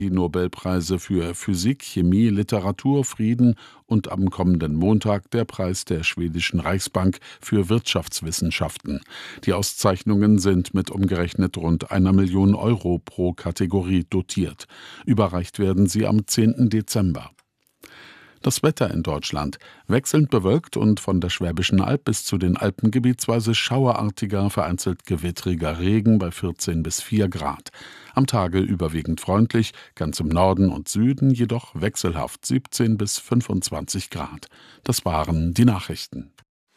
die Nobelpreise für Physik, Chemie, Literatur, Frieden und am kommenden Montag der Preis der schwedischen Reichsbank für Wirtschaftswissenschaften. Die Auszeichnungen sind mit umgerechnet rund 1 Million Euro pro Kategorie dotiert. Überreicht werden sie am 10. Dezember. Das Wetter in Deutschland: wechselnd bewölkt und von der Schwäbischen Alb bis zu den Alpen gebietsweise schauerartiger, vereinzelt gewittriger Regen bei 14 bis 4 Grad. Am Tage überwiegend freundlich, ganz im Norden und Süden jedoch wechselhaft 17 bis 25 Grad. Das waren die Nachrichten.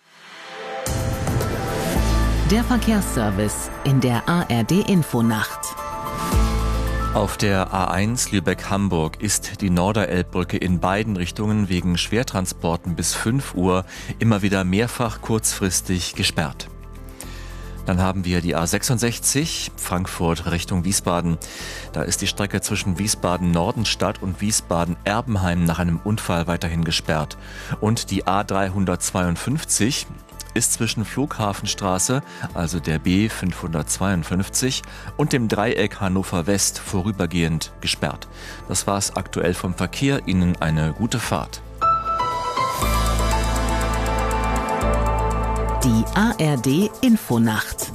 Der Verkehrsservice in der ARD-Infonacht. Auf der A1 Lübeck-Hamburg ist die Norderelbbrücke in beiden Richtungen wegen Schwertransporten bis 5 Uhr immer wieder mehrfach kurzfristig gesperrt. Dann haben wir die A66 Frankfurt Richtung Wiesbaden. Da ist die Strecke zwischen Wiesbaden-Nordenstadt und Wiesbaden-Erbenheim nach einem Unfall weiterhin gesperrt. Und die A352 ist zwischen Flughafenstraße, also der B552, und dem Dreieck Hannover West vorübergehend gesperrt. Das war's aktuell vom Verkehr. Ihnen eine gute Fahrt. Die ARD Infonacht.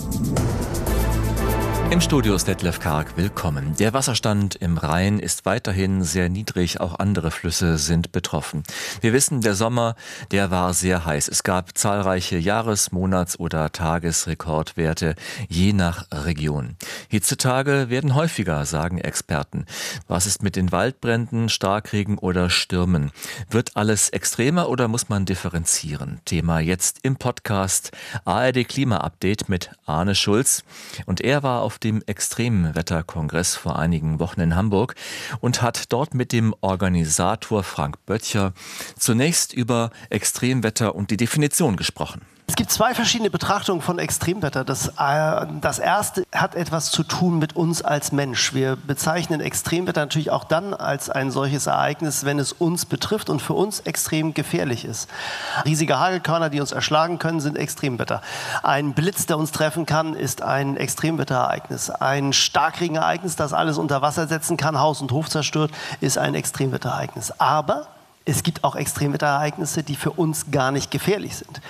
Im Studio ist Detlef Karg, willkommen. Der Wasserstand im Rhein ist weiterhin sehr niedrig, auch andere Flüsse sind betroffen. Wir wissen, der Sommer, der war sehr heiß. Es gab zahlreiche Jahres-, Monats- oder Tagesrekordwerte, je nach Region. Hitzetage werden häufiger, sagen Experten. Was ist mit den Waldbränden, Starkregen oder Stürmen? Wird alles extremer oder muss man differenzieren? Thema jetzt im Podcast ARD Klima-Update mit Arne Schulz. Und er war auf dem Extremwetterkongress vor einigen Wochen in Hamburg und hat dort mit dem Organisator Frank Böttcher zunächst über Extremwetter und die Definition gesprochen. Es gibt zwei verschiedene Betrachtungen von Extremwetter. Das erste hat etwas zu tun mit uns als Mensch. Wir bezeichnen Extremwetter natürlich auch dann als ein solches Ereignis, wenn es uns betrifft und für uns extrem gefährlich ist. Riesige Hagelkörner, die uns erschlagen können, sind Extremwetter. Ein Blitz, der uns treffen kann, ist ein Extremwetterereignis. Ein Starkregenereignis, das alles unter Wasser setzen kann, Haus und Hof zerstört, ist ein Extremwetterereignis. Aber es gibt auch Extremwetterereignisse, die für uns gar nicht gefährlich sind.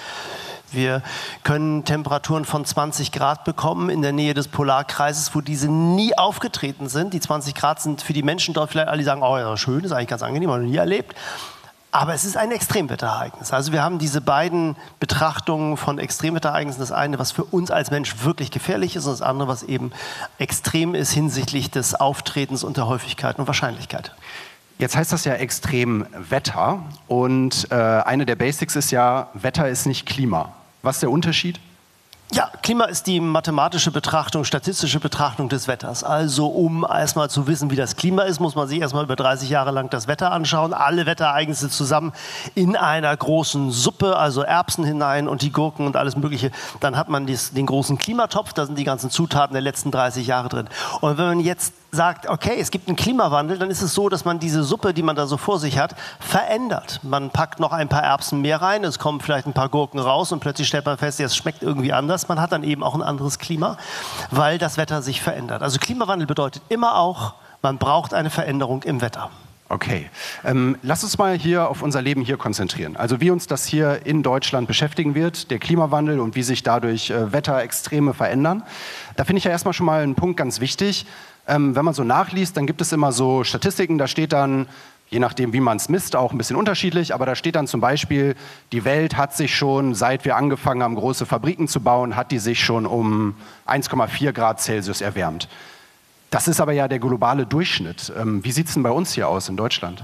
Wir können Temperaturen von 20 Grad bekommen in der Nähe des Polarkreises, wo diese nie aufgetreten sind. Die 20 Grad sind für die Menschen dort vielleicht alle, die sagen, oh ja, schön, ist eigentlich ganz angenehm, haben wir noch nie erlebt. Aber es ist ein Extremwetterereignis. Also wir haben diese beiden Betrachtungen von Extremwetterereignissen. Das eine, was für uns als Mensch wirklich gefährlich ist, und das andere, was eben extrem ist hinsichtlich des Auftretens und der Häufigkeit und Wahrscheinlichkeit. Jetzt heißt das ja Extremwetter und eine der Basics ist ja, Wetter ist nicht Klima. Was ist der Unterschied? Ja, Klima ist die mathematische Betrachtung, statistische Betrachtung des Wetters. Also um erstmal zu wissen, wie das Klima ist, muss man sich erstmal über 30 Jahre lang das Wetter anschauen. Alle Wetterereignisse zusammen in einer großen Suppe, also Erbsen hinein und die Gurken und alles Mögliche. Dann hat man den großen Klimatopf, da sind die ganzen Zutaten der letzten 30 Jahre drin. Und wenn man jetzt sagt, okay, es gibt einen Klimawandel, dann ist es so, dass man diese Suppe, die man da so vor sich hat, verändert. Man packt noch ein paar Erbsen mehr rein, es kommen vielleicht ein paar Gurken raus und plötzlich stellt man fest, es schmeckt irgendwie anders. Man hat dann eben auch ein anderes Klima, weil das Wetter sich verändert. Also Klimawandel bedeutet immer auch, man braucht eine Veränderung im Wetter. Okay, lass uns mal hier auf unser Leben hier konzentrieren. Also wie uns das hier in Deutschland beschäftigen wird, der Klimawandel und wie sich dadurch Wetterextreme verändern. Da finde ich ja erstmal schon mal einen Punkt ganz wichtig. Wenn man so nachliest, dann gibt es immer so Statistiken, da steht dann, je nachdem wie man es misst, auch ein bisschen unterschiedlich, aber da steht dann zum Beispiel, die Welt hat sich schon, seit wir angefangen haben, große Fabriken zu bauen, hat die sich schon um 1,4 Grad Celsius erwärmt. Das ist aber ja der globale Durchschnitt. Wie sieht es denn bei uns hier aus in Deutschland?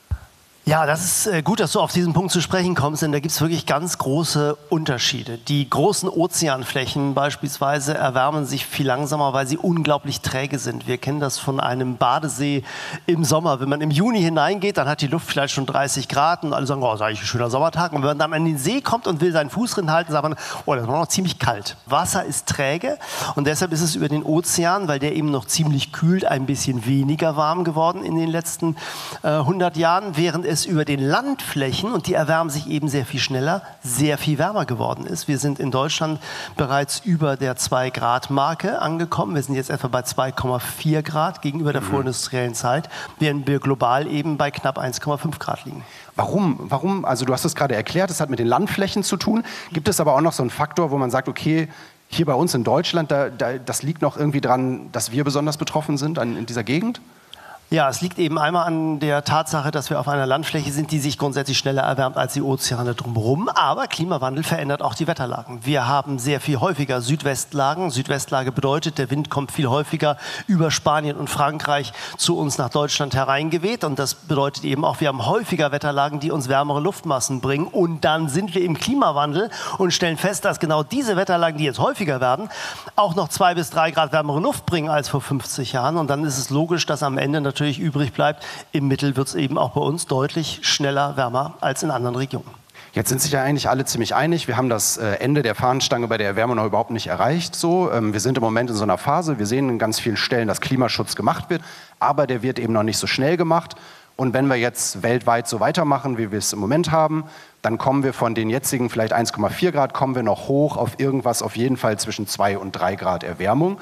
Ja, das ist gut, dass du auf diesen Punkt zu sprechen kommst, denn da gibt es wirklich ganz große Unterschiede. Die großen Ozeanflächen beispielsweise erwärmen sich viel langsamer, weil sie unglaublich träge sind. Wir kennen das von einem Badesee im Sommer. Wenn man im Juni hineingeht, dann hat die Luft vielleicht schon 30 Grad und alle sagen, oh, das ist eigentlich ein schöner Sommertag. Und wenn man dann an den See kommt und will seinen Fuß drin halten, sagt man, oh, das ist noch ziemlich kalt. Wasser ist träge und deshalb ist es über den Ozean, weil der eben noch ziemlich kühlt, ein bisschen weniger warm geworden in den letzten 100 Jahren, während es es über den Landflächen, und die erwärmen sich eben sehr viel schneller, sehr viel wärmer geworden ist. Wir sind in Deutschland bereits über der 2-Grad-Marke angekommen. Wir sind jetzt etwa bei 2,4 Grad gegenüber der vorindustriellen Zeit, während wir global eben bei knapp 1,5 Grad liegen. Warum? Also du hast es gerade erklärt, es hat mit den Landflächen zu tun. Gibt es aber auch noch so einen Faktor, wo man sagt, okay, hier bei uns in Deutschland, das liegt noch irgendwie dran, dass wir besonders betroffen sind in dieser Gegend? Ja, es liegt eben einmal an der Tatsache, dass wir auf einer Landfläche sind, die sich grundsätzlich schneller erwärmt als die Ozeane drumherum. Aber Klimawandel verändert auch die Wetterlagen. Wir haben sehr viel häufiger Südwestlagen. Südwestlage bedeutet, der Wind kommt viel häufiger über Spanien und Frankreich zu uns nach Deutschland hereingeweht. Und das bedeutet eben auch, wir haben häufiger Wetterlagen, die uns wärmere Luftmassen bringen. Und dann sind wir im Klimawandel und stellen fest, dass genau diese Wetterlagen, die jetzt häufiger werden, auch noch 2 bis 3 Grad wärmere Luft bringen als vor 50 Jahren. Und dann ist es logisch, dass am Ende natürlich übrig bleibt. Im Mittel wird es eben auch bei uns deutlich schneller wärmer als in anderen Regionen. Jetzt sind sich ja eigentlich alle ziemlich einig. Wir haben das Ende der Fahnenstange bei der Erwärmung noch überhaupt nicht erreicht. So. Wir sind im Moment in so einer Phase. Wir sehen in ganz vielen Stellen, dass Klimaschutz gemacht wird, aber der wird eben noch nicht so schnell gemacht. Und wenn wir jetzt weltweit so weitermachen, wie wir es im Moment haben, dann kommen wir von den jetzigen vielleicht 1,4 Grad, kommen wir noch hoch auf irgendwas auf jeden Fall zwischen 2 und 3 Grad Erwärmung.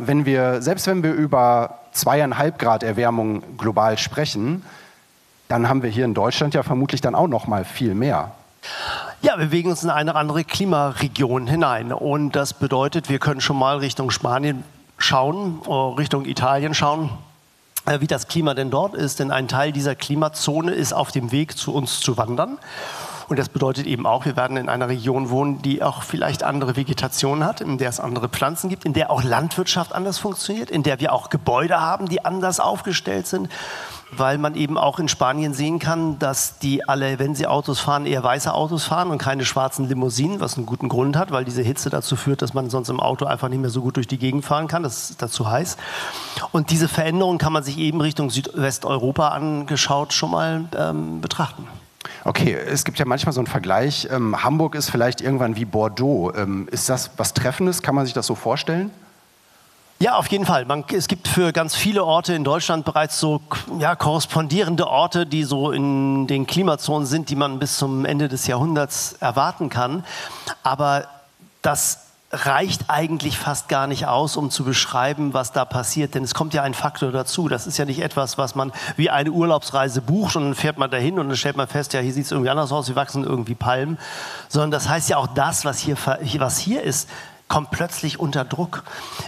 Selbst wenn wir über 2,5 Grad Erwärmung global sprechen, dann haben wir hier in Deutschland ja vermutlich dann auch noch mal viel mehr. Ja, wir bewegen uns in eine andere Klimaregion hinein. Und das bedeutet, wir können schon mal Richtung Spanien schauen, Richtung Italien schauen, wie das Klima denn dort ist. Denn ein Teil dieser Klimazone ist auf dem Weg zu uns zu wandern. Und das bedeutet eben auch, wir werden in einer Region wohnen, die auch vielleicht andere Vegetation hat, in der es andere Pflanzen gibt, in der auch Landwirtschaft anders funktioniert, in der wir auch Gebäude haben, die anders aufgestellt sind, weil man eben auch in Spanien sehen kann, dass die alle, wenn sie Autos fahren, eher weiße Autos fahren und keine schwarzen Limousinen, was einen guten Grund hat, weil diese Hitze dazu führt, dass man sonst im Auto einfach nicht mehr so gut durch die Gegend fahren kann. Das ist dazu heiß. Und diese Veränderung kann man sich eben Richtung Südwesteuropa angeschaut schon mal betrachten. Okay, es gibt ja manchmal so einen Vergleich. Hamburg ist vielleicht irgendwann wie Bordeaux. Ist das was Treffendes? Kann man sich das so vorstellen? Ja, auf jeden Fall. Es gibt für ganz viele Orte in Deutschland bereits so korrespondierende Orte, die so in den Klimazonen sind, die man bis zum Ende des Jahrhunderts erwarten kann. Aber das reicht eigentlich fast gar nicht aus, um zu beschreiben, was da passiert. Denn es kommt ja ein Faktor dazu. Das ist ja nicht etwas, was man wie eine Urlaubsreise bucht und dann fährt man dahin und dann stellt man fest, ja, hier sieht es irgendwie anders aus, hier wachsen irgendwie Palmen. Sondern das heißt ja auch das, was hier ist, kommt plötzlich unter Druck.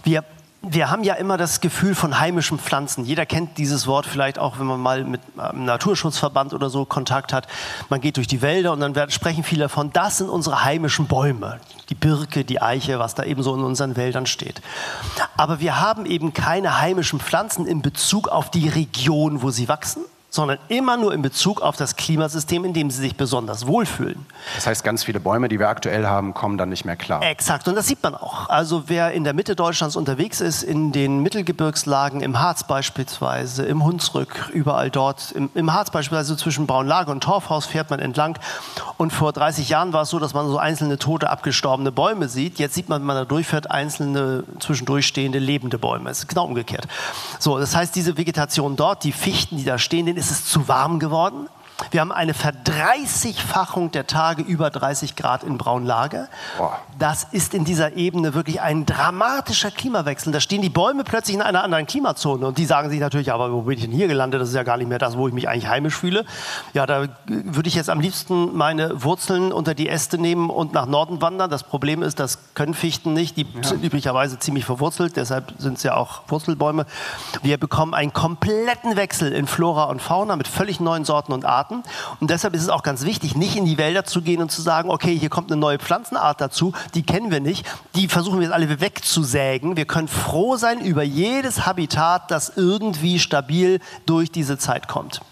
Wir haben ja immer das Gefühl von heimischen Pflanzen. Jeder kennt dieses Wort vielleicht auch, wenn man mal mit einem Naturschutzverband oder so Kontakt hat. Man geht durch die Wälder und dann sprechen viele davon, das sind unsere heimischen Bäume. Die Birke, die Eiche, was da eben so in unseren Wäldern steht. Aber wir haben eben keine heimischen Pflanzen in Bezug auf die Region, wo sie wachsen, sondern immer nur in Bezug auf das Klimasystem, in dem sie sich besonders wohlfühlen. Das heißt, ganz viele Bäume, die wir aktuell haben, kommen dann nicht mehr klar. Exakt, und das sieht man auch. Also wer in der Mitte Deutschlands unterwegs ist, in den Mittelgebirgslagen, im Harz beispielsweise, im Hunsrück, überall dort, im Harz beispielsweise zwischen Braunlage und Torfhaus fährt man entlang. Und vor 30 Jahren war es so, dass man so einzelne tote, abgestorbene Bäume sieht. Jetzt sieht man, wenn man da durchfährt, einzelne zwischendurch stehende, lebende Bäume. Es ist genau umgekehrt. So, das heißt, diese Vegetation dort, die Fichten, die da stehen, denen ist es zu warm geworden. Wir haben eine Verdreißigfachung der Tage über 30 Grad in Braunlage. Boah. Das ist in dieser Ebene wirklich ein dramatischer Klimawechsel. Da stehen die Bäume plötzlich in einer anderen Klimazone und die sagen sich natürlich, aber wo bin ich denn hier gelandet? Das ist ja gar nicht mehr das, wo ich mich eigentlich heimisch fühle. Ja, da würde ich jetzt am liebsten meine Wurzeln unter die Äste nehmen und nach Norden wandern. Das Problem ist, das können Fichten nicht. Die sind üblicherweise ziemlich verwurzelt, deshalb sind es ja auch Wurzelbäume. Wir bekommen einen kompletten Wechsel in Flora und Fauna mit völlig neuen Sorten und Arten. Und deshalb ist es auch ganz wichtig, nicht in die Wälder zu gehen und zu sagen, okay, hier kommt eine neue Pflanzenart dazu, die kennen wir nicht, die versuchen wir jetzt alle wegzusägen. Wir können froh sein über jedes Habitat, das irgendwie stabil durch diese Zeit kommt.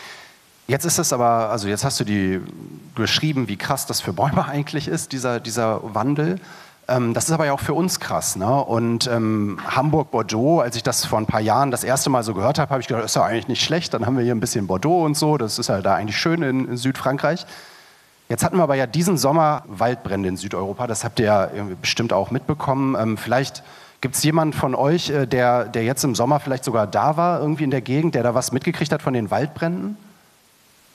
Jetzt ist es aber, also jetzt hast du beschrieben, wie krass das für Bäume eigentlich ist, dieser Wandel. Das ist aber ja auch für uns krass, ne? Und Hamburg, Bordeaux, als ich das vor ein paar Jahren das erste Mal so gehört habe, habe ich gedacht, das ist ja eigentlich nicht schlecht. Dann haben wir hier ein bisschen Bordeaux und so, das ist ja da eigentlich schön in Südfrankreich. Jetzt hatten wir aber ja diesen Sommer Waldbrände in Südeuropa, das habt ihr ja bestimmt auch mitbekommen. Vielleicht gibt es jemanden von euch, der jetzt im Sommer vielleicht sogar da war, irgendwie in der Gegend, der da was mitgekriegt hat von den Waldbränden?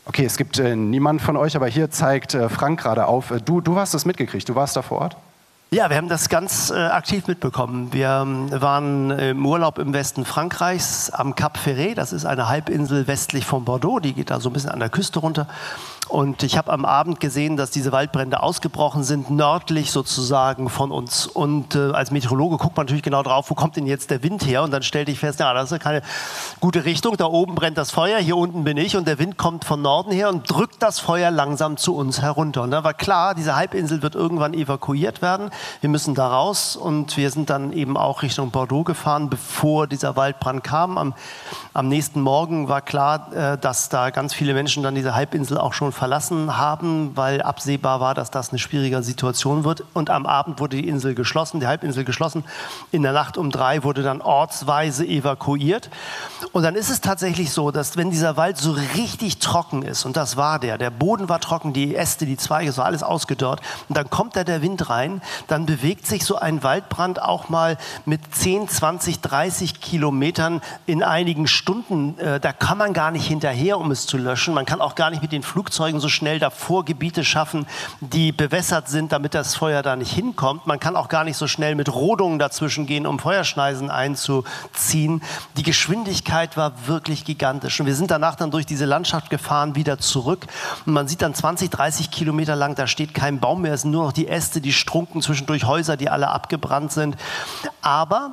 Okay, es gibt niemanden von euch, aber hier zeigt Frank gerade auf. Du hast das mitgekriegt, du warst da vor Ort? Ja, wir haben das ganz aktiv mitbekommen. Wir waren im Urlaub im Westen Frankreichs am Cap Ferret. Das ist eine Halbinsel westlich von Bordeaux. Die geht da so ein bisschen an der Küste runter. Und ich habe am Abend gesehen, dass diese Waldbrände ausgebrochen sind, nördlich sozusagen von uns. Und als Meteorologe guckt man natürlich genau drauf, wo kommt denn jetzt der Wind her? Und dann stellte ich fest, ja, das ist ja keine gute Richtung. Da oben brennt das Feuer, hier unten bin ich. Und der Wind kommt von Norden her und drückt das Feuer langsam zu uns herunter. Und da war klar, diese Halbinsel wird irgendwann evakuiert werden. Wir müssen da raus. Und wir sind dann eben auch Richtung Bordeaux gefahren, bevor dieser Waldbrand kam. Am nächsten Morgen war klar, dass da ganz viele Menschen dann diese Halbinsel auch schon verlassen haben, weil absehbar war, dass das eine schwierige Situation wird. Und am Abend wurde die Insel geschlossen, die Halbinsel geschlossen. In der Nacht um 3 wurde dann ortsweise evakuiert. Und dann ist es tatsächlich so, dass wenn dieser Wald so richtig trocken ist, und das war der Boden war trocken, die Äste, die Zweige, es war alles ausgedörrt, und dann kommt da der Wind rein, dann bewegt sich so ein Waldbrand auch mal mit 10, 20, 30 Kilometern in einigen Stunden. Da kann man gar nicht hinterher, um es zu löschen. Man kann auch gar nicht mit den Flugzeugen so schnell davor Gebiete schaffen, die bewässert sind, damit das Feuer da nicht hinkommt. Man kann auch gar nicht so schnell mit Rodungen dazwischen gehen, um Feuerschneisen einzuziehen. Die Geschwindigkeit war wirklich gigantisch. Und wir sind danach dann durch diese Landschaft gefahren, wieder zurück. Und man sieht dann 20, 30 Kilometer lang, da steht kein Baum mehr. Es sind nur noch die Äste, die strunken, zwischendurch Häuser, die alle abgebrannt sind. Aber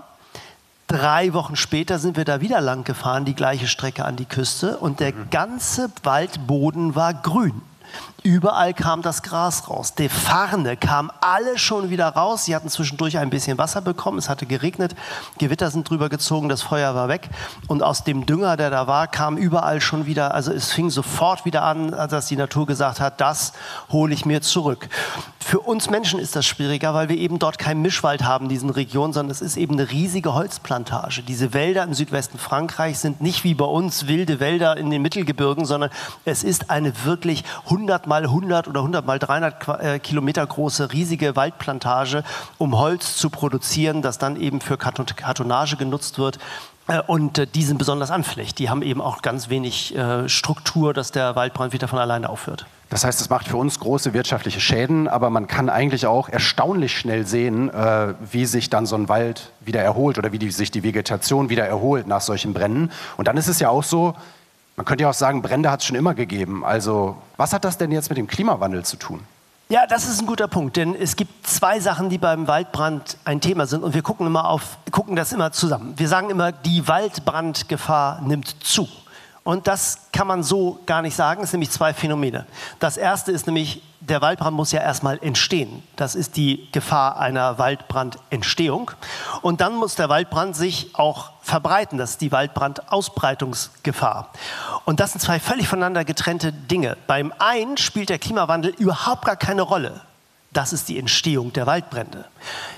3 Wochen später sind wir da wieder lang gefahren, die gleiche Strecke an die Küste, und der ganze Waldboden war grün. Überall kam das Gras raus. Die Farne kam alle schon wieder raus. Sie hatten zwischendurch ein bisschen Wasser bekommen. Es hatte geregnet. Gewitter sind drüber gezogen. Das Feuer war weg. Und aus dem Dünger, der da war, kam überall schon wieder, also es fing sofort wieder an, dass die Natur gesagt hat, das hole ich mir zurück. Für uns Menschen ist das schwieriger, weil wir eben dort keinen Mischwald haben in diesen Regionen, sondern es ist eben eine riesige Holzplantage. Diese Wälder im Südwesten Frankreichs sind nicht wie bei uns wilde Wälder in den Mittelgebirgen, sondern es ist eine wirklich 100 mal 100 oder 100 mal 300 Kilometer große riesige Waldplantage, um Holz zu produzieren, das dann eben für Kartonage genutzt wird. Und die sind besonders anfällig. Die haben eben auch ganz wenig Struktur, dass der Waldbrand wieder von alleine aufhört. Das heißt, es macht für uns große wirtschaftliche Schäden, aber man kann eigentlich auch erstaunlich schnell sehen, wie sich dann so ein Wald wieder erholt oder wie sich die Vegetation wieder erholt nach solchen Bränden. Und dann ist es ja auch so, man könnte ja auch sagen, Brände hat es schon immer gegeben. Also was hat das denn jetzt mit dem Klimawandel zu tun? Ja, das ist ein guter Punkt, denn es gibt 2 Sachen, die beim Waldbrand ein Thema sind, und wir gucken das immer zusammen. Wir sagen immer, die Waldbrandgefahr nimmt zu. Und das kann man so gar nicht sagen. Es sind nämlich 2 Phänomene. Das erste ist nämlich, der Waldbrand muss ja erstmal entstehen. Das ist die Gefahr einer Waldbrandentstehung. Und dann muss der Waldbrand sich auch verbreiten. Das ist die Waldbrandausbreitungsgefahr. Und das sind 2 völlig voneinander getrennte Dinge. Beim einen spielt der Klimawandel überhaupt gar keine Rolle. Das ist die Entstehung der Waldbrände.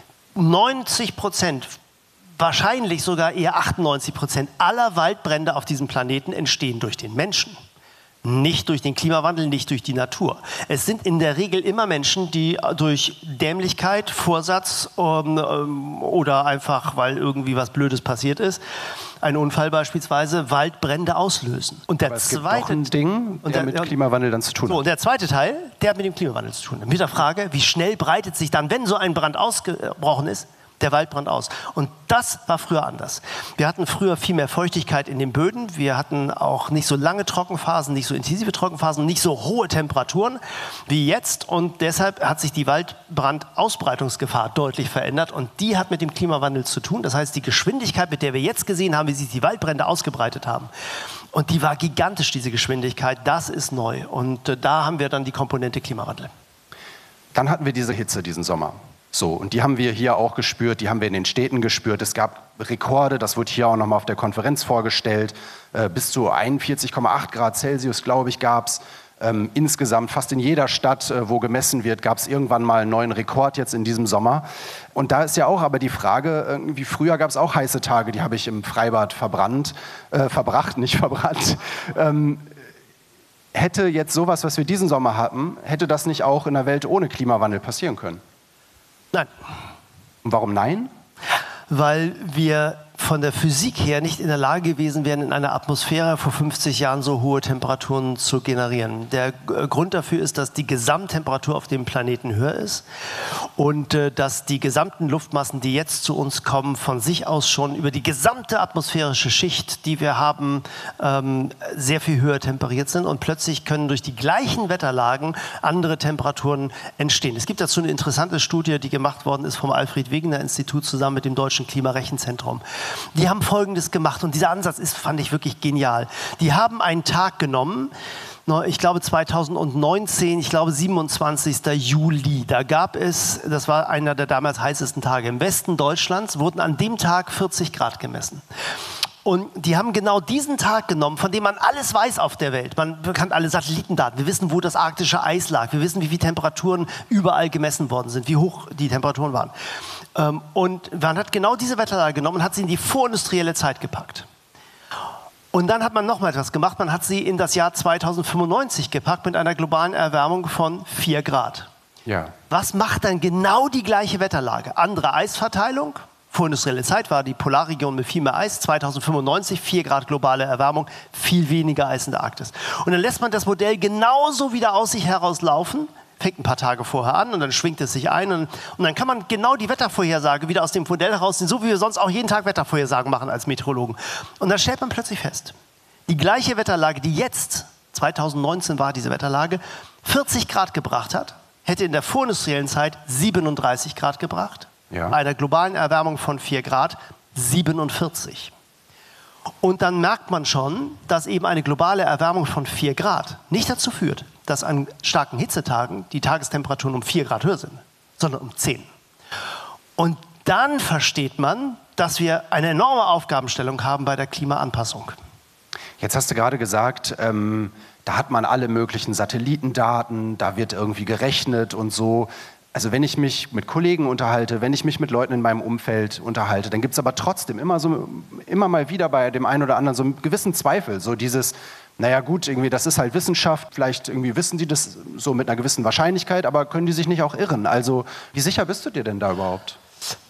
90%, wahrscheinlich sogar eher 98% aller Waldbrände auf diesem Planeten entstehen durch den Menschen. Nicht durch den Klimawandel, nicht durch die Natur. Es sind in der Regel immer Menschen, die durch Dämlichkeit, Vorsatz oder einfach, weil irgendwie was Blödes passiert ist, ein Unfall beispielsweise, Waldbrände auslösen. Und der zweite ein Ding, der mit Klimawandel dann zu tun hat. So, und der zweite Teil, der hat mit dem Klimawandel zu tun. Mit der Frage, wie schnell breitet sich dann, wenn so ein Brand ausgebrochen ist, der Waldbrand aus. Und das war früher anders. Wir hatten früher viel mehr Feuchtigkeit in den Böden. Wir hatten auch nicht so lange Trockenphasen, nicht so intensive Trockenphasen, nicht so hohe Temperaturen wie jetzt. Und deshalb hat sich die Waldbrandausbreitungsgefahr deutlich verändert. Und die hat mit dem Klimawandel zu tun. Das heißt, die Geschwindigkeit, mit der wir jetzt gesehen haben, wie sich die Waldbrände ausgebreitet haben, und die war gigantisch, diese Geschwindigkeit, das ist neu. Und da haben wir dann die Komponente Klimawandel. Dann hatten wir diese Hitze diesen Sommer. So, und die haben wir hier auch gespürt, die haben wir in den Städten gespürt. Es gab Rekorde, das wurde hier auch nochmal auf der Konferenz vorgestellt. Bis zu 41,8 Grad Celsius, glaube ich, gab es. Insgesamt fast in jeder Stadt, wo gemessen wird, gab es irgendwann mal einen neuen Rekord jetzt in diesem Sommer. Und da ist ja auch aber die Frage, irgendwie früher gab es auch heiße Tage, die habe ich im Freibad verbracht. Hätte jetzt sowas, was wir diesen Sommer hatten, hätte das nicht auch in einer Welt ohne Klimawandel passieren können? Nein. Und warum nein? Weil wir von der Physik her nicht in der Lage gewesen wären, in einer Atmosphäre vor 50 Jahren so hohe Temperaturen zu generieren. Der Grund dafür ist, dass die Gesamttemperatur auf dem Planeten höher ist und dass die gesamten Luftmassen, die jetzt zu uns kommen, von sich aus schon über die gesamte atmosphärische Schicht, die wir haben, sehr viel höher temperiert sind und plötzlich können durch die gleichen Wetterlagen andere Temperaturen entstehen. Es gibt dazu eine interessante Studie, die gemacht worden ist vom Alfred-Wegener-Institut zusammen mit dem Deutschen Klimarechenzentrum. Die haben Folgendes gemacht und dieser Ansatz fand ich wirklich genial. Die haben einen Tag genommen, ich glaube 2019, ich glaube 27. Juli, da gab es, das war einer der damals heißesten Tage im Westen Deutschlands, wurden an dem Tag 40 Grad gemessen. Und die haben genau diesen Tag genommen, von dem man alles weiß auf der Welt. Man kennt alle Satellitendaten. Wir wissen, wo das arktische Eis lag. Wir wissen, wie viele Temperaturen überall gemessen worden sind, wie hoch die Temperaturen waren. Und man hat genau diese Wetterlage genommen und hat sie in die vorindustrielle Zeit gepackt. Und dann hat man noch mal etwas gemacht. Man hat sie in das Jahr 2095 gepackt mit einer globalen Erwärmung von 4 Grad. Ja. Was macht dann genau die gleiche Wetterlage? Andere Eisverteilung. Vorindustrielle Zeit war die Polarregion mit viel mehr Eis. 2095 4 Grad globale Erwärmung, viel weniger Eis in der Arktis. Und dann lässt man das Modell genauso wieder aus sich herauslaufen, fängt ein paar Tage vorher an und dann schwingt es sich ein. Und dann kann man genau die Wettervorhersage wieder aus dem Modell herausziehen, so wie wir sonst auch jeden Tag Wettervorhersagen machen als Meteorologen. Und dann stellt man plötzlich fest, die gleiche Wetterlage, die jetzt, 2019 war diese Wetterlage, 40 Grad gebracht hat, hätte in der vorindustriellen Zeit 37 Grad gebracht. Ja. Bei einer globalen Erwärmung von 4 Grad 47. Und dann merkt man schon, dass eben eine globale Erwärmung von 4 Grad nicht dazu führt, dass an starken Hitzetagen die Tagestemperaturen um 4 Grad höher sind, sondern um 10. Und dann versteht man, dass wir eine enorme Aufgabenstellung haben bei der Klimaanpassung. Jetzt hast du gerade gesagt, da hat man alle möglichen Satellitendaten, da wird irgendwie gerechnet und so. Also wenn ich mich mit Kollegen unterhalte, wenn ich mich mit Leuten in meinem Umfeld unterhalte, dann gibt es aber trotzdem immer mal wieder bei dem einen oder anderen so einen gewissen Zweifel. So dieses, naja gut, irgendwie das ist halt Wissenschaft, vielleicht irgendwie wissen die das so mit einer gewissen Wahrscheinlichkeit, aber können die sich nicht auch irren? Also wie sicher bist du dir denn da überhaupt?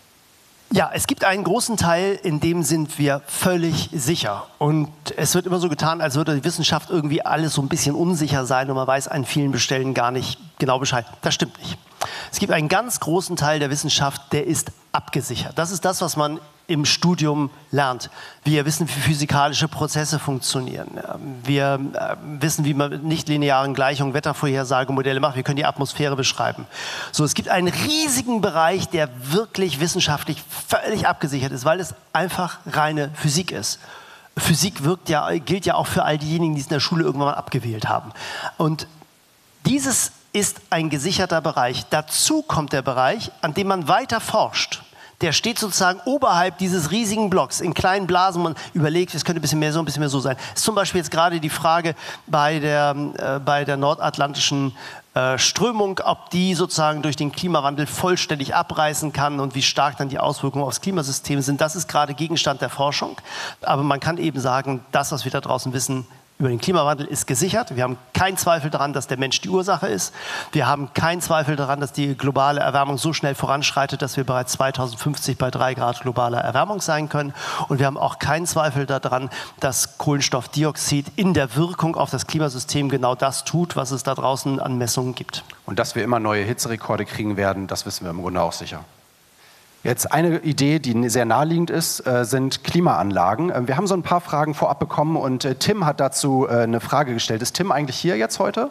Ja, es gibt einen großen Teil, in dem sind wir völlig sicher. Und es wird immer so getan, als würde die Wissenschaft irgendwie alles so ein bisschen unsicher sein und man weiß an vielen Stellen gar nicht genau Bescheid. Das stimmt nicht. Es gibt einen ganz großen Teil der Wissenschaft, der ist abgesichert. Das ist das, was man im Studium lernt. Wir wissen, wie physikalische Prozesse funktionieren. Wir wissen, wie man mit nichtlinearen Gleichungen Wettervorhersagemodelle macht. Wir können die Atmosphäre beschreiben. So, es gibt einen riesigen Bereich, der wirklich wissenschaftlich völlig abgesichert ist, weil es einfach reine Physik ist. Physik gilt ja auch für all diejenigen, die es in der Schule irgendwann mal abgewählt haben. Und dieses ist ein gesicherter Bereich. Dazu kommt der Bereich, an dem man weiter forscht. Der steht sozusagen oberhalb dieses riesigen Blocks in kleinen Blasen. Man überlegt, es könnte ein bisschen mehr so sein. Das ist zum Beispiel jetzt gerade die Frage bei der nordatlantischen Strömung, ob die sozusagen durch den Klimawandel vollständig abreißen kann und wie stark dann die Auswirkungen aufs Klimasystem sind. Das ist gerade Gegenstand der Forschung. Aber man kann eben sagen, das, was wir da draußen wissen, über den Klimawandel ist gesichert. Wir haben keinen Zweifel daran, dass der Mensch die Ursache ist. Wir haben keinen Zweifel daran, dass die globale Erwärmung so schnell voranschreitet, dass wir bereits 2050 bei 3 Grad globaler Erwärmung sein können. Und wir haben auch keinen Zweifel daran, dass Kohlenstoffdioxid in der Wirkung auf das Klimasystem genau das tut, was es da draußen an Messungen gibt. Und dass wir immer neue Hitzerekorde kriegen werden, das wissen wir im Grunde auch sicher. Jetzt eine Idee, die sehr naheliegend ist, sind Klimaanlagen. Wir haben so ein paar Fragen vorab bekommen und Tim hat dazu eine Frage gestellt. Ist Tim eigentlich hier jetzt heute?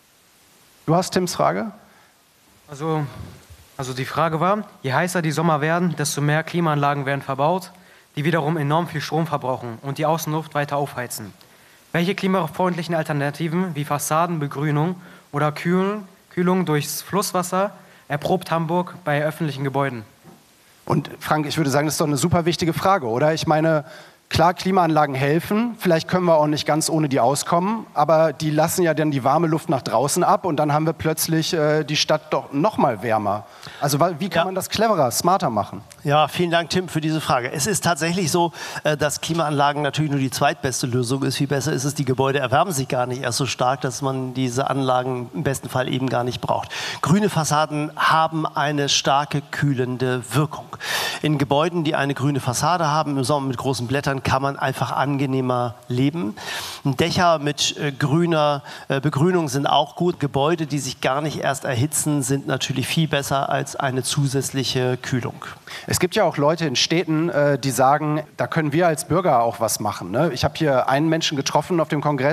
Du hast Tims Frage? Also die Frage war, je heißer die Sommer werden, desto mehr Klimaanlagen werden verbaut, die wiederum enorm viel Strom verbrauchen und die Außenluft weiter aufheizen. Welche klimafreundlichen Alternativen wie Fassadenbegrünung oder Kühlung durchs Flusswasser erprobt Hamburg bei öffentlichen Gebäuden? Und Frank, ich würde sagen, das ist doch eine super wichtige Frage, oder? Ich meine, Klar, Klimaanlagen helfen, vielleicht können wir auch nicht ganz ohne die auskommen, aber die lassen ja dann die warme Luft nach draußen ab und dann haben wir plötzlich die Stadt doch noch mal wärmer. Also wie kann man das cleverer, smarter machen? Ja, vielen Dank, Tim, für diese Frage. Es ist tatsächlich so, dass Klimaanlagen natürlich nur die zweitbeste Lösung ist. Viel besser ist es, die Gebäude erwärmen sich gar nicht erst so stark, dass man diese Anlagen im besten Fall eben gar nicht braucht. Grüne Fassaden haben eine starke kühlende Wirkung. In Gebäuden, die eine grüne Fassade haben, im Sommer mit großen Blättern, kann man einfach angenehmer leben. Dächer mit grüner Begrünung sind auch gut. Gebäude, die sich gar nicht erst erhitzen, sind natürlich viel besser als eine zusätzliche Kühlung. Es gibt ja auch Leute in Städten, die sagen, da können wir als Bürger auch was machen. Ne? Ich habe hier einen Menschen getroffen auf dem Kongress,